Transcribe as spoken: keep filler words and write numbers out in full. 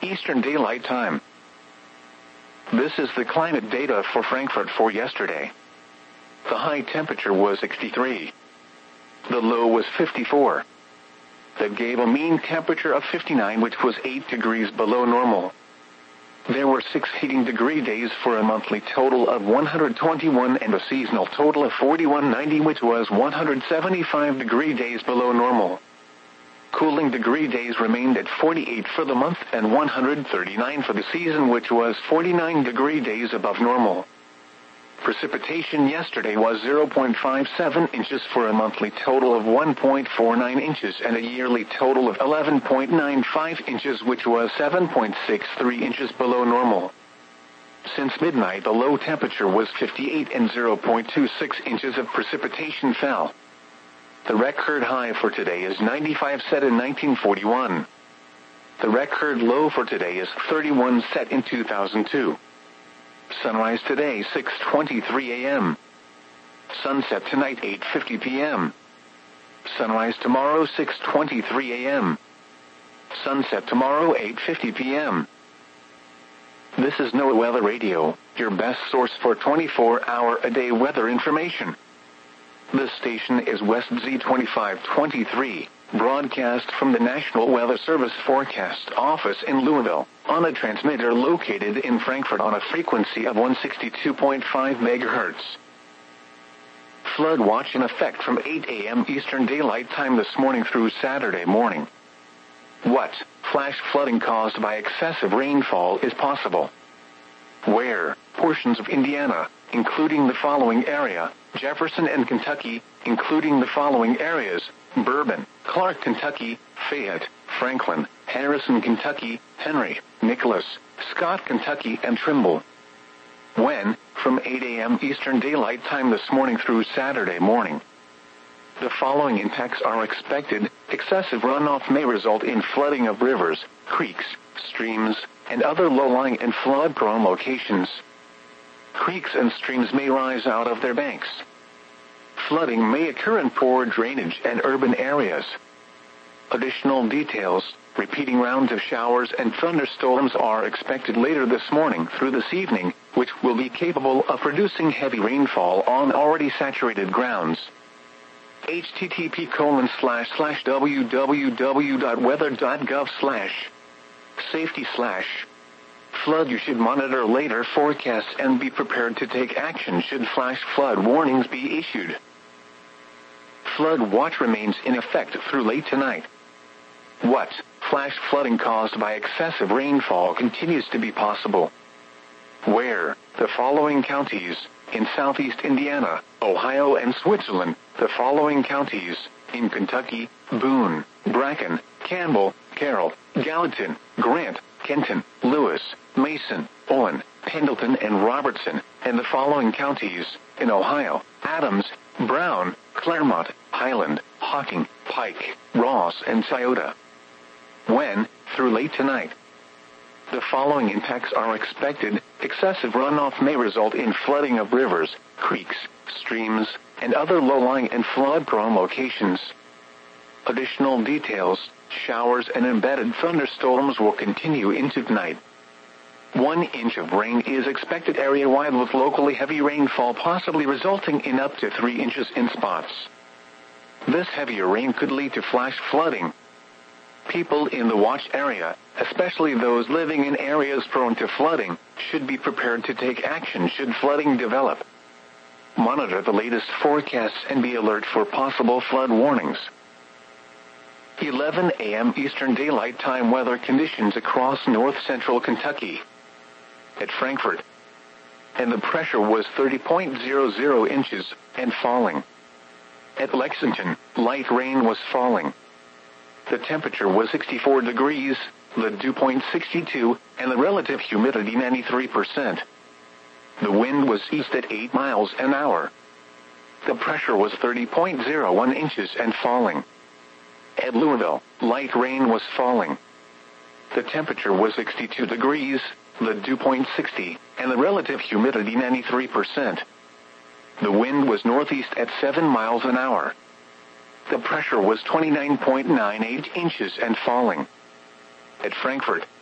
Eastern Daylight Time. This is the climate data for Frankfurt for yesterday. The high temperature was sixty-three. The low was fifty-four. That gave a mean temperature of fifty-nine, which was eight degrees below normal. There were six heating degree days for a monthly total of one hundred twenty-one and a seasonal total of forty-one ninety, which was one hundred seventy-five degree days below normal. Cooling degree days remained at forty-eight for the month and one hundred thirty-nine for the season, which was forty-nine degree days above normal. Precipitation yesterday was zero point five seven inches for a monthly total of one point four nine inches and a yearly total of eleven point nine five inches, which was seven point six three inches below normal. Since midnight, the low temperature was fifty-eight and zero point two six inches of precipitation fell. The record high for today is ninety-five, set in nineteen forty-one. The record low for today is thirty-one, set in two thousand two. Sunrise today six twenty-three a m Sunset tonight eight fifty p m Sunrise tomorrow six twenty-three a m Sunset tomorrow eight fifty p m This is NOAA Weather Radio, your best source for twenty-four hour a day weather information. This station is West Z twenty-five twenty-three, broadcast from the National Weather Service Forecast Office in Louisville, on a transmitter located in Frankfurt on a frequency of one sixty-two point five megahertz. Flood watch in effect from eight a m Eastern Daylight Time this morning through Saturday morning. What flash flooding caused by excessive rainfall is possible? Where portions of Indiana, including the following area, Jefferson and Kentucky, including the following areas, Bourbon, Clark, Kentucky, Fayette, Franklin, Harrison, Kentucky, Henry, Nicholas, Scott, Kentucky, and Trimble. When, from eight a m Eastern Daylight Time this morning through Saturday morning. The following impacts are expected. Excessive runoff may result in flooding of rivers, creeks, streams, and other low-lying and flood-prone locations. Creeks and streams may rise out of their banks. Flooding may occur in poor drainage and urban areas. Additional details, repeating rounds of showers and thunderstorms are expected later this morning through this evening, which will be capable of producing heavy rainfall on already saturated grounds. http colon slash slash www dot weather dot gov slash safety slash flood. You should monitor later forecasts and be prepared to take action should flash flood warnings be issued. Flood watch remains in effect through late tonight. What flash flooding caused by excessive rainfall continues to be possible? Where the following counties in southeast Indiana, Ohio, and Switzerland. The following counties in Kentucky: Boone, Bracken, Campbell, Carroll, Gallatin, Grant, Kenton, Lewis, Mason, Owen, Pendleton, and Robertson, and the following counties in Ohio: Adams, Brown, Claremont, Highland, Hocking, Pike, Ross, and Scioto. When, through late tonight, the following impacts are expected. Excessive runoff may result in flooding of rivers, creeks, streams, and other low-lying and flood-prone locations. Additional details, showers and embedded thunderstorms will continue into tonight. One inch of rain is expected area-wide, with locally heavy rainfall possibly resulting in up to three inches in spots. This heavier rain could lead to flash flooding. People in the watch area, especially those living in areas prone to flooding, should be prepared to take action should flooding develop. Monitor the latest forecasts and be alert for possible flood warnings. eleven a m Eastern Daylight Time weather conditions across north-central Kentucky. At Frankfurt, and the pressure was thirty point zero zero inches and falling. At Lexington, light rain was falling. The temperature was sixty-four degrees, the dew point sixty-two, and the relative humidity ninety-three percent. The wind was east at eight miles an hour. The pressure was thirty point zero one inches and falling. At Louisville, light rain was falling. The temperature was sixty-two degrees, the dew point sixty, and the relative humidity ninety-three percent. The wind was northeast at seven miles an hour. The pressure was twenty-nine point nine eight inches and falling. At Frankfurt,